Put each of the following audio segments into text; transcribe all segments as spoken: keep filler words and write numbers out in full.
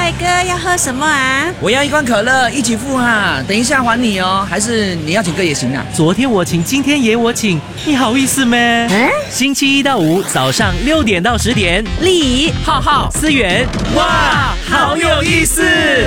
帅哥要喝什么啊？ 我要一罐可乐，一起付哈，等一下还你哦，还是你要请客也行啊。 昨天我请，今天也我请，你好意思吗？ 嗯， 星期一到五早上六点到十点， 丽、 浩浩、思源，哇，好有意思！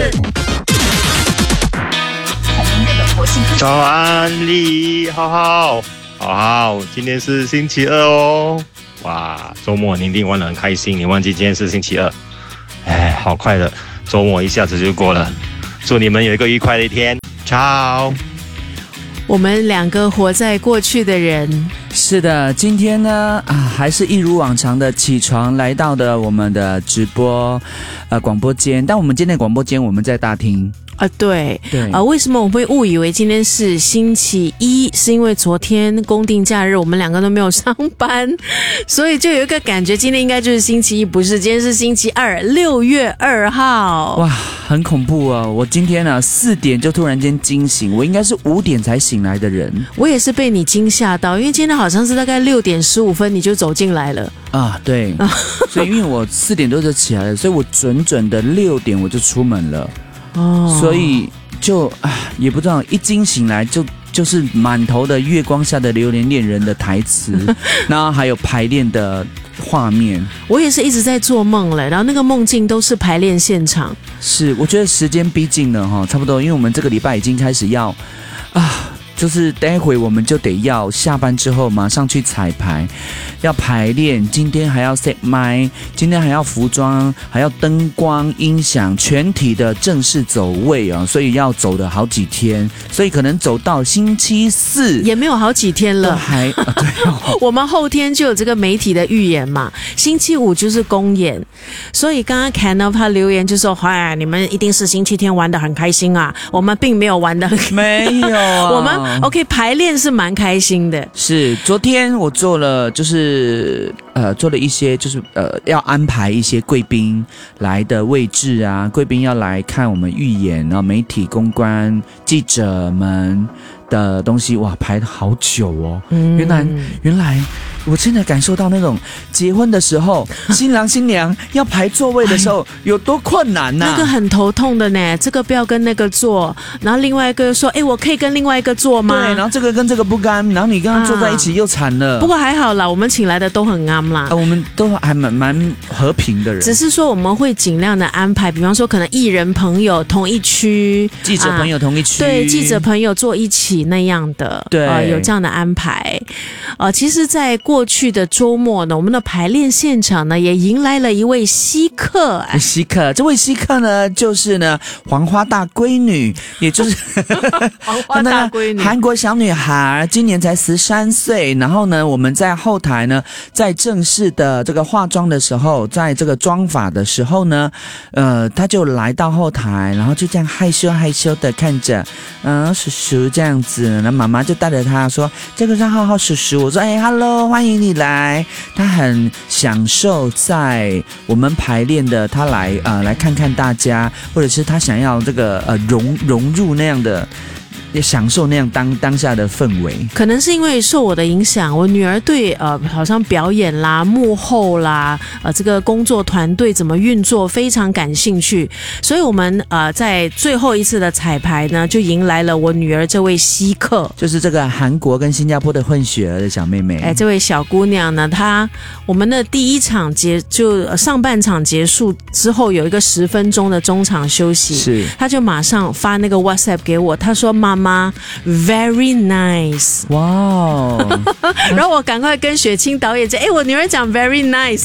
早安，丽，浩浩，浩浩，今天是星期二哦。哇，周末你一定玩得很开心，你忘记今天是星期二。哎，好快的，周末一下子就过了。祝你们有一个愉快的一天。Ciao。 我们两个活在过去的人， 是的，今天呢啊，还是一如往常的起床来到的我们的直播呃广播间，但我们今天的广播间我们在大厅。 啊，对， 对啊、呃，为什么我会误以为今天是星期一？是因为昨天公定假日，我们两个都没有上班，所以就有一个感觉，今天应该就是星期一，不是？今天是星期二，六月二号。 哇，很恐怖啊！我今天呢、啊、四点就突然间惊醒，我应该是五点才醒来的人。 我也是被你惊吓到，因为今天好像是大概六点十五分你就走进来了啊，对，所以因为我四点多就起来了，所以我准准的六点我就出门了。哦，所以就啊，也不知道一惊醒来就就是满头的月光下的流连恋人的台词，然后还有排练的画面。 我也是一直在做梦了，然后那个梦境都是排练现场。 是，我觉得时间逼近了哈，差不多，因为我们这个礼拜已经开始要啊。就是待会我们就得要下班之后马上去彩排，要排练，今天还要 set 麦，今天还要服装，还要灯光、音响，全体的正式走位啊，所以要走的好几天，所以可能走到星期四也没有好几天了， 还、啊、对哦， 我们后天就有这个媒体的预演嘛，星期五就是公演，所以刚刚 Ken 他留言就说：“哎，你们一定是星期天玩得很开心啊，我们并没有玩得很没有、啊， 我们。” OK， 排练是蛮开心的。 是，昨天我做了，就是呃，做了一些，就是呃，要安排一些贵宾来的位置啊，贵宾要来看我们预演，然后媒体、公关、记者们的东西，哇，排好久哦。嗯、原来，原来。我真的感受到那种结婚的时候，新郎新娘要排座位的时候有多困难呐、啊！ 那个很头痛的呢，这个不要跟那个坐，然后另外一个说：“哎，我可以跟另外一个坐吗？” 对，然后这个跟这个不干，然后你跟他坐在一起又惨了。 啊、不过还好啦，我们请来的都很啱啦、 啊，我们都还蛮蛮和平的人。 只是说我们会尽量的安排，比方说可能艺人朋友同一区， 记者朋友同一区， 啊、对，记者朋友坐一起那样的， 对， 呃，有这样的安排。呃，其实，在过去的周末呢，我们的排练现场呢，也迎来了一位稀客、啊。 稀客，这位稀客呢，就是呢黄花大闺女，也就是黄花大闺女， 韩国小女孩，今年才十三岁。然后呢，我们在后台呢，在正式的这个化妆的时候，在这个妆发的时候呢，呃，她就来到后台，然后就这样害羞害羞的看着，嗯、呃，叔叔这样子，然后妈妈就带着她说：“这个是浩浩叔叔。”我说：“哎 ，hello， 欢迎你来。”他很享受在我们排练的，他来呃来看看大家，或者是他想要这个呃融融入那样的。也享受那样当当下的氛围， 可能是因为受我的影响，我女儿对呃好像表演啦、幕后啦、呃这个工作团队怎么运作非常感兴趣，所以我们呃在最后一次的彩排呢，就迎来了我女儿这位稀客， 就是这个韩国跟新加坡的混血儿的小妹妹。 哎，这位小姑娘呢，她我们的第一场结就上半场结束之后有一个十分钟的中场休息， 是， 她就马上发那个 WhatsApp 给我，她说妈妈 very nice， 哇哦， 然后我赶快跟雪清导演讲，哎，我女儿讲 very nice，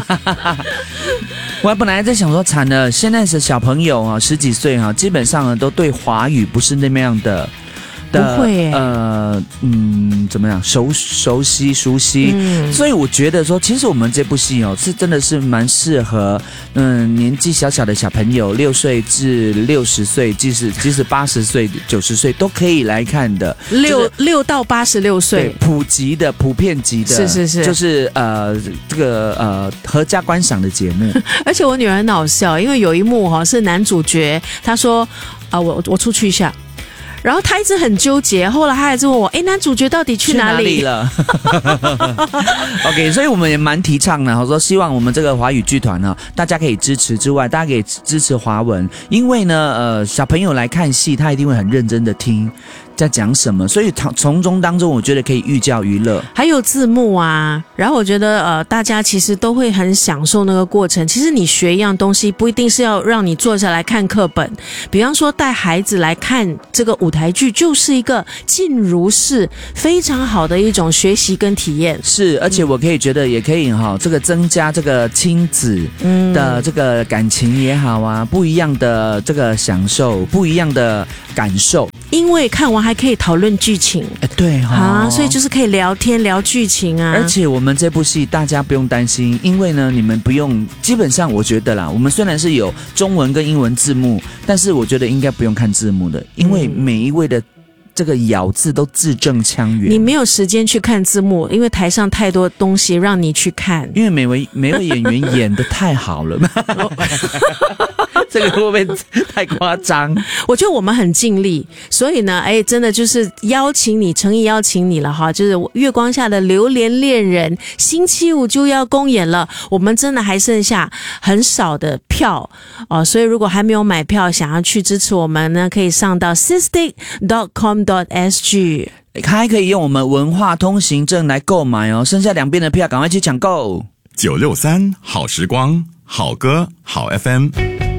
我本来在想说惨了，现在的小朋友啊，十几岁啊，基本上呢都对华语不是那么样的。 不会耶， 呃，嗯，怎么样，熟熟悉熟悉、嗯，所以我觉得说，其实我们这部戏哦，是真的是蛮适合，嗯，年纪小小的小朋友，六岁至六十岁，即使即使八十岁、九十岁都可以来看的， 六、 就是、 六到八十六岁， 普及的、普遍级的， 是是是， 就是呃，这个呃，合家观赏的节目。 而且我女儿很好笑，因为有一幕哈、哦、是男主角，他说啊、呃，我我出去一下。 然后他一直很纠结，后来他还是问我，哎，男主角到底去哪里？ 去哪里了？OK， 所以我们也蛮提倡的，我说希望我们这个华语剧团呢，大家可以支持之外，大家可以支持华文，因为呢，呃，小朋友来看戏，他一定会很认真的听在讲什么，所以从中当中，我觉得可以寓教于乐， 还有字幕啊。然后我觉得，呃，大家其实都会很享受那个过程。其实你学一样东西，不一定是要让你坐下来看课本。比方说，带孩子来看这个舞台剧，就是一个进如是非常好的一种学习跟体验。 是，而且我可以觉得也可以哈、哦，这个增加这个亲子的这个感情也好啊，不一样的这个享受，不一样的感受。 因为看完还可以讨论剧情， 哎，对哈、哦， 啊，所以就是可以聊天聊剧情啊。 而且我们这部戏大家不用担心，因为呢，你们不用，基本上我觉得啦，我们虽然是有中文跟英文字幕，但是我觉得应该不用看字幕的，因为每一位的这个咬字都字正腔圆。 你没有时间去看字幕，因为台上太多东西让你去看。 因为每位每位演员演得太好了。这个会不会太夸张？ 我觉得我们很尽力，所以呢，哎，真的就是邀请你，诚意邀请你了哈。就是月光下的榴莲恋人，星期五就要公演了，我们真的还剩下很少的票哦，所以如果还没有买票，想要去支持我们呢，可以上到 sistik dot com dot s g， 还可以用我们文化通行证来购买哦。剩下两边的票，赶快去抢购。 九六三好时光，好歌好 F M。